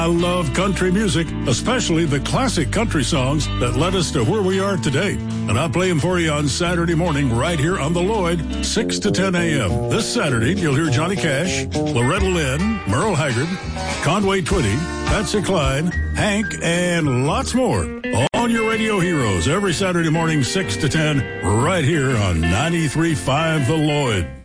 I love country music, especially the classic country songs that led us to where we are today. And I play them for you on Saturday morning right here on the Lloyd, 6 to 10 a.m. This Saturday, you'll hear Johnny Cash, Loretta Lynn, Merle Haggard, Conway Twitty, Patsy Cline, Hank, and lots more. On your radio heroes every Saturday morning, 6 to 10, right here on 93.5 The Lloyd.